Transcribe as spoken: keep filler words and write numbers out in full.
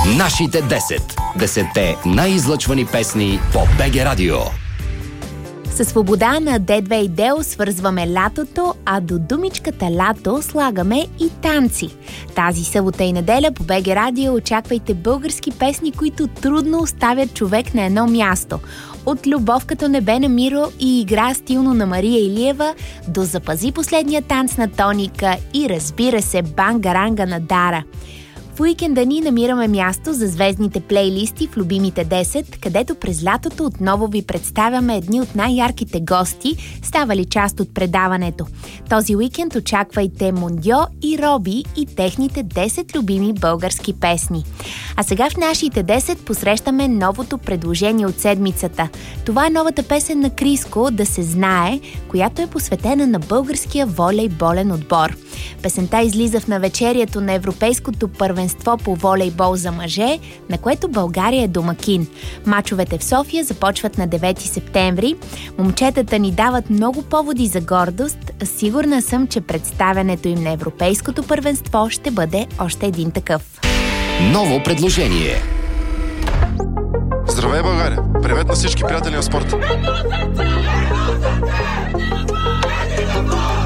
Нашите десет. Десетте най-излъчвани песни по БГ Радио. Със свобода на Д две и Дел свързваме лятото, а до думичката лято слагаме и танци. Тази събота и неделя по БГ Радио очаквайте български песни, които трудно оставят човек на едно място. От Любов като небе на Миро и Игра стилно на Мария Илиева до Запази последния танц на Тоника и разбира се Бангаранга на Дара. В уикенда ни намираме място за звездните плейлисти в любимите десет, където през лятото отново ви представяме едни от най-ярките гости, ставали част от предаването. Този уикенд очаквайте Мондьо и Роби и техните десет любими български песни. А сега в нашите десет посрещаме новото предложение от седмицата. Това е новата песен на Криско "Да се знае", която е посветена на българския волейболен отбор. Песента излиза в навечерието на Европейското първенство по волейбол за мъже, на което България е домакин. Мачовете в София започват на девети септември. Момчетата ни дават много поводи за гордост. Сигурна съм, че представянето им на Европейското първенство ще бъде още един такъв. Ново предложение. Здравей, България! Привет на всички приятели на спорта!